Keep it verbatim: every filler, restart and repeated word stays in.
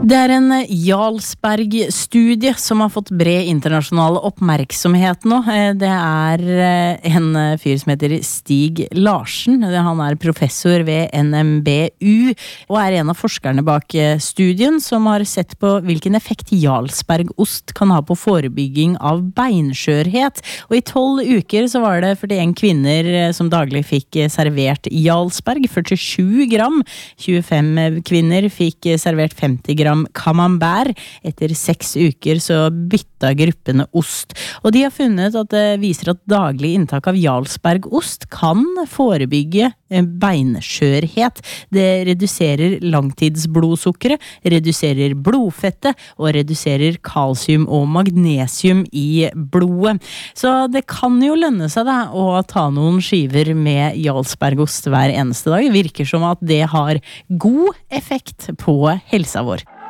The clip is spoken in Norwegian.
Det er en Jarlsberg-studie som har fått bred internasjonal oppmerksomhet nå. Det er en fyr som heter Stig Larsen. Han er professor ved N M B U og er en av forskerne bak studien som har sett på hvilken effekt Jarlsbergost kan ha på forebygging av beinskjørhet. Og i tolv uker så var det førtien kvinner som daglig fikk servert Jarlsberg, førtisju gram. tjuefem kvinner fikk servert femti gram camembert. Etter seks uker så bytta gruppene ost. Og de har funnet at det viser at daglig inntak av Jarlsbergost kan forebygge beinskjørhet. Det reduserer langtidsblodsukkeret, reduserer blodfettet og reduserer kalsium og magnesium i blodet. Så det kan jo lønne seg da å ta noen skiver med Jarlsbergost hver eneste dag. Det virker som at det har god effekt på helsa vår.